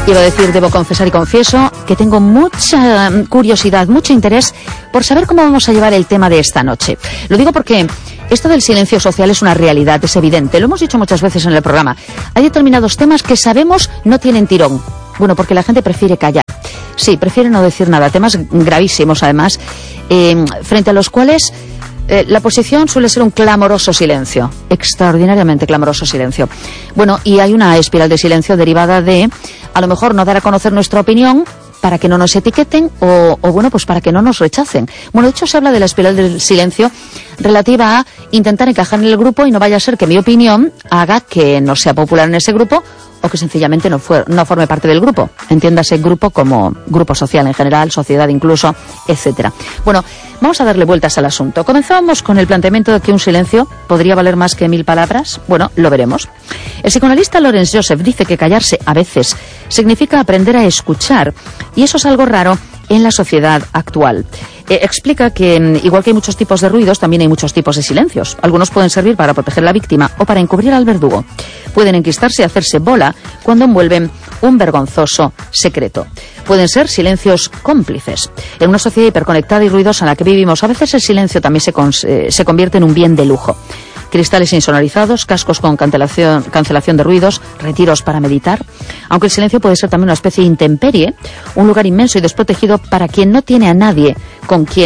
Quiero decir, debo confesar y confieso que tengo mucha curiosidad, mucho interés por saber cómo vamos a llevar el tema de esta noche. Lo digo porque esto del silencio social es una realidad, es evidente. Lo hemos dicho muchas veces en el programa. Hay determinados temas que sabemos no tienen tirón. Bueno, porque la gente prefiere callar. Sí, prefiere no decir nada. Temas gravísimos, además, frente a los cuales la posición suele ser un clamoroso silencio. Extraordinariamente clamoroso silencio. Bueno, y hay una espiral de silencio derivada de, a lo mejor, no dar a conocer nuestra opinión para que no nos etiqueten o bueno, pues para que no nos rechacen. Bueno, de hecho se habla de la espiral del silencio relativa a intentar encajar en el grupo y no vaya a ser que mi opinión haga que no sea popular en ese grupo o que sencillamente no forme parte del grupo. Entiéndase grupo como grupo social en general, sociedad incluso, etcétera. Bueno, vamos a darle vueltas al asunto. Comenzábamos con el planteamiento de que un silencio podría valer más que 1000 palabras. Bueno, lo veremos. El psicoanalista Lawrence Joseph dice que callarse a veces significa aprender a escuchar, y eso es algo raro en la sociedad actual. Explica que, igual que hay muchos tipos de ruidos, también hay muchos tipos de silencios. Algunos pueden servir para proteger a la víctima o para encubrir al verdugo. Pueden enquistarse y hacerse bola cuando envuelven un vergonzoso secreto. Pueden ser silencios cómplices. En una sociedad hiperconectada y ruidosa en la que vivimos, a veces el silencio también se convierte en un bien de lujo. Cristales insonorizados, cascos con cancelación de ruidos, retiros para meditar. Aunque el silencio puede ser también una especie de intemperie, un lugar inmenso y desprotegido para quien no tiene a nadie con quien